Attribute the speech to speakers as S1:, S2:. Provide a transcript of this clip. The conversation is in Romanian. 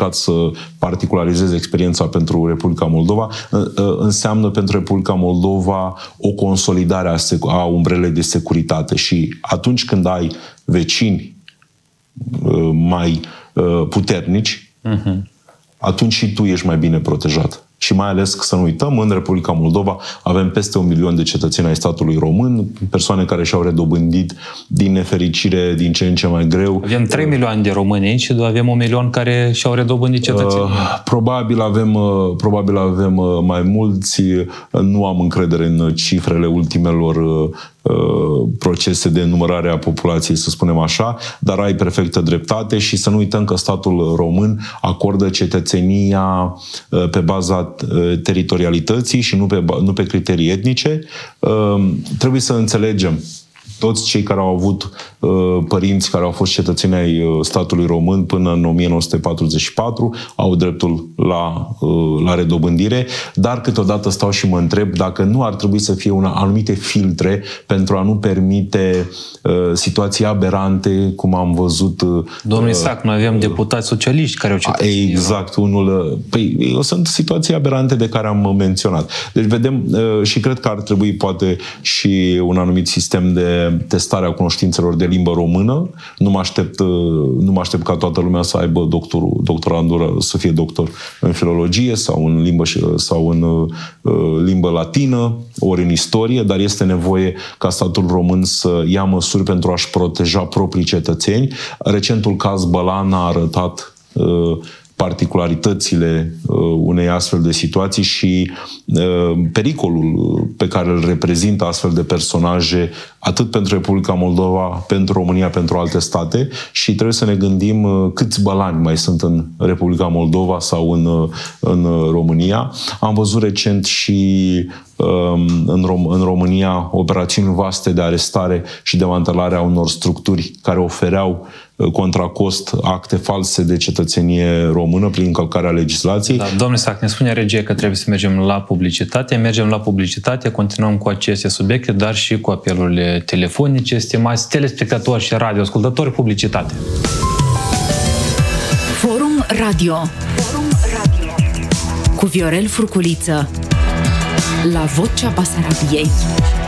S1: încercat să particularizez experiența pentru Republica Moldova, înseamnă pentru Republica Moldova o consolidare a umbrelei de securitate și atunci când ai vecini mai puternici, atunci și tu ești mai bine protejat. Și mai ales, să nu uităm, în Republica Moldova avem peste 1 milion de cetățeni ai statului român, persoane care și-au redobândit, din nefericire, din ce în ce mai greu.
S2: Avem 3 milioane de români aici și avem 1 milion care și-au redobândit cetățenii.
S1: Probabil avem mai mulți. Nu am încredere în cifrele ultimelor procese de numărare a populației, să spunem așa, dar ai perfectă dreptate și să nu uităm că statul român acordă cetățenia pe baza teritorialității și nu pe criterii etnice. Trebuie să înțelegem, toți cei care au avut părinți care au fost cetățeni ai statului român până în 1944 au dreptul la redobândire, dar câteodată stau și mă întreb dacă nu ar trebui să fie anumite filtre pentru a nu permite situații aberante, cum am văzut.
S2: Domnul Isaac, noi avem deputați socialiști care au cetățenie.
S1: Exact, sunt situații aberante de care am menționat. Deci vedem și cred că ar trebui poate și un anumit sistem de testare a cunoștințelor de limbă română. Nu mă aștept ca toată lumea să aibă doctorandură, să fie doctor în filologie sau în limbă latină, ori în istorie, dar este nevoie ca statul român să ia măsuri pentru a-și proteja proprii cetățeni. Recentul caz Bălan a arătat particularitățile unei astfel de situații și pericolul pe care îl reprezintă astfel de personaje atât pentru Republica Moldova, pentru România, pentru alte state și trebuie să ne gândim câți Bălani mai sunt în Republica Moldova sau în România. Am văzut recent și în România operațiuni vaste de arestare și demantelare a unor structuri care ofereau contra cost acte false de cetățenie română prin încălcarea legislației.
S2: Da, domnule Sac, ne spune regia că trebuie să mergem la publicitate. Mergem la publicitate, continuăm cu aceste subiecte, dar și cu apelurile telefonice. Stimați telespectatori și radioascultători, publicitate.
S3: Forum Radio cu Viorel Furculiță la Vocea Basarabiei.